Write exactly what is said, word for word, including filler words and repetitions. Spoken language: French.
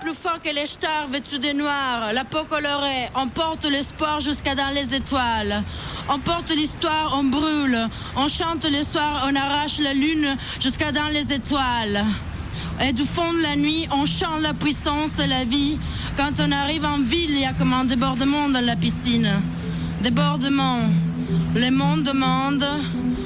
plus fort que les stars vêtus de noir, la peau colorée, on porte l'espoir jusqu'à dans les étoiles. On porte l'histoire, on brûle, on chante le soir, on arrache la lune jusqu'à dans les étoiles. Et du fond de la nuit, on chante la puissance de la vie. Quand on arrive en ville, il y a comme un débordement dans la piscine. Débordement. Le monde demande,